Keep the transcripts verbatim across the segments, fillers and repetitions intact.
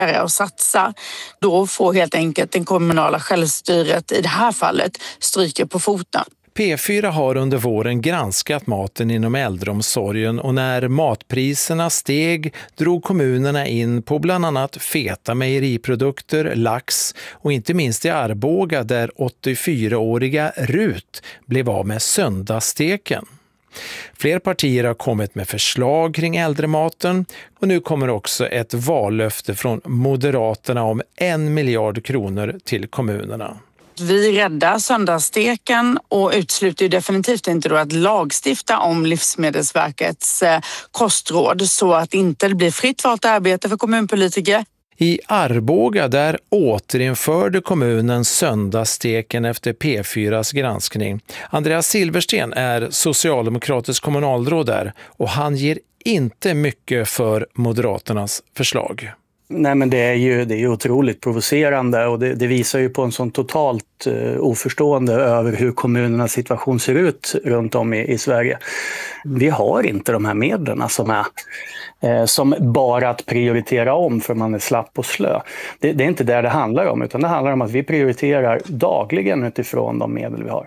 och satsa. Då får helt enkelt den kommunala självstyret i det här fallet stryka på foten. P fyra har under våren granskat maten inom äldreomsorgen och när matpriserna steg drog kommunerna in på bland annat feta mejeriprodukter, lax och inte minst i Arboga där åttiofyraåriga Rut blev av med söndagssteken. Fler partier har kommit med förslag kring äldrematen och nu kommer också ett vallöfte från Moderaterna om en miljard kronor till kommunerna. Vi räddar söndagssteken och utesluter definitivt inte då att lagstifta om Livsmedelsverkets kostråd så att det inte blir fritt valt arbete för kommunpolitiker. I Arboga där återinförde kommunen söndagssteken efter P fyras granskning. Andreas Silversten är socialdemokratisk kommunalråd där och han ger inte mycket för Moderaternas förslag. Nej, men det är ju, det är ju otroligt provocerande och det, det visar ju på en sån totalt uh, oförstående över hur kommunernas situation ser ut runt om i, i Sverige. Vi har inte de här medlen som är eh, som bara att prioritera om för man är slapp och slö. Det, det är inte det det handlar om, utan det handlar om att vi prioriterar dagligen utifrån de medel vi har.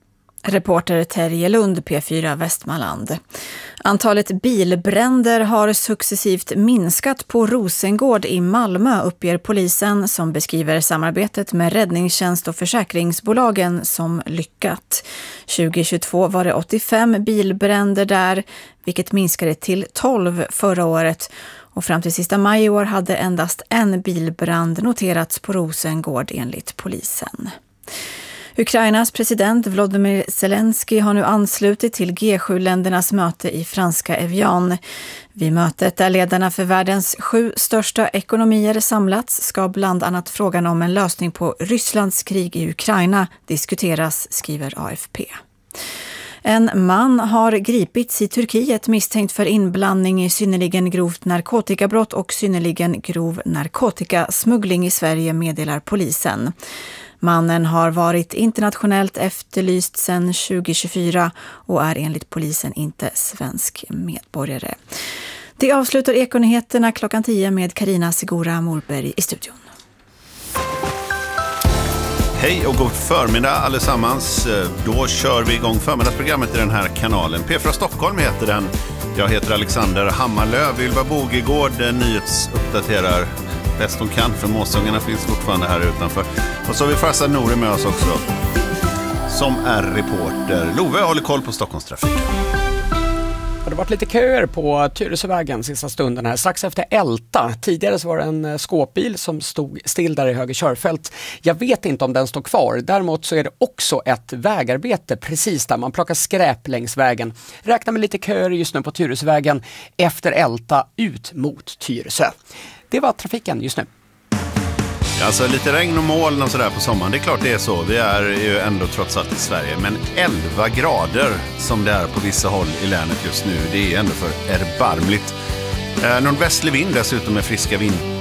Reporter Terje Lund, P fyra Västmanland. Antalet bilbränder har successivt minskat på Rosengård i Malmö, uppger polisen, som beskriver samarbetet med räddningstjänst och försäkringsbolagen som lyckat. tjugohundratjugotvå var det åttiofem bilbränder där, vilket minskade till tolv förra året. Och fram till sista maj i år hade endast en bilbrand noterats på Rosengård enligt polisen. Ukrainas president Volodymyr Zelensky har nu anslutit till G sju-ländernas möte i franska Evian. Vid mötet där ledarna för världens sju största ekonomier samlats ska bland annat frågan om en lösning på Rysslands krig i Ukraina diskuteras, skriver A F P. En man har gripits i Turkiet misstänkt för inblandning i synnerligen grovt narkotikabrott och synnerligen grov narkotikasmuggling i Sverige, meddelar polisen. Mannen har varit internationellt efterlyst sedan tjugohundratjugofyra och är enligt polisen inte svensk medborgare. Det avslutar Ekonyheterna klockan tio med Carina Sigora Morberg i studion. Hej och god förmiddag allesammans. Då kör vi igång förmiddagsprogrammet i den här kanalen. P fyra Stockholm heter den. Jag heter Alexander Hammarlöv. Ylva Bogegård nyhetsuppdaterar bäst de kan, för måsungarna finns fortfarande här utanför. Och så har vi Farzad Nouri med oss också, som är reporter. Love håller koll på Stockholmstrafiken. Det har varit lite köer på Tyresövägen sista stunden här, strax efter Älta. Tidigare så var det en skåpbil som stod still där i höger körfält. Jag vet inte om den står kvar. Däremot så är det också ett vägarbete precis där man plockar skräp längs vägen. Räknar med lite köer just nu på Tyresövägen efter Älta ut mot Tyresö. Det var trafiken just nu. Alltså lite regn och moln och sådär på sommaren, det är klart det är så. Vi är ju ändå trots allt i Sverige. Men elva grader som det är på vissa håll i länet just nu, det är ändå för erbarmligt. Eh, nordvästlig vind dessutom med friska vind,